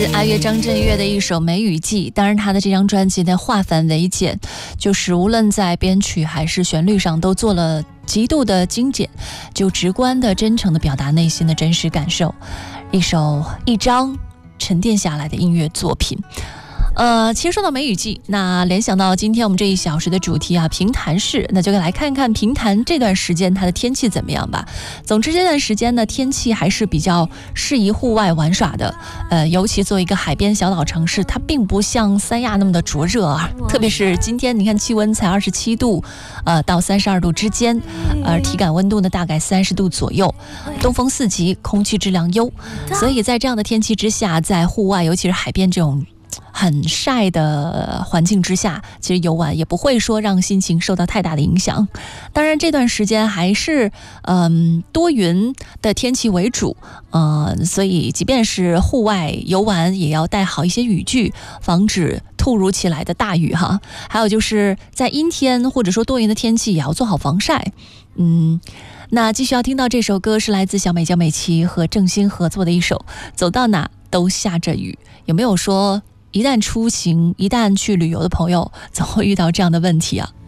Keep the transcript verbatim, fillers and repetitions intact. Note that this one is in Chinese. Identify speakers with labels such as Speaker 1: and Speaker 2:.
Speaker 1: 自阿月张震岳的一首《梅雨季》，当然他的这张专辑呢化繁为简，就是无论在编曲还是旋律上都做了极度的精简，就直观的真诚的表达内心的真实感受，一首一张沉淀下来的音乐作品。呃，其实说到梅雨季，那联想到今天我们这一小时的主题啊，评弹市，那就来看看评弹这段时间它的天气怎么样吧。总之这段时间呢，天气还是比较适宜户外玩耍的。呃，尤其作为一个海边小岛城市，它并不像三亚那么的灼热啊。特别是今天，你看气温才二十七度，呃，到三十二度之间，呃，体感温度呢大概三十度左右，东风四级，空气质量优。所以在这样的天气之下，在户外，尤其是海边这种很晒的环境之下，其实游玩也不会说让心情受到太大的影响。当然这段时间还是嗯多云的天气为主，呃，所以即便是户外游玩也要带好一些雨具，防止突如其来的大雨哈。还有就是在阴天或者说多云的天气也要做好防晒。嗯，那继续要听到这首歌是来自小美焦美琪和郑兴合作的一首《走到哪都下着雨》。有没有说一旦出行一旦去旅游的朋友总会遇到这样的问题啊？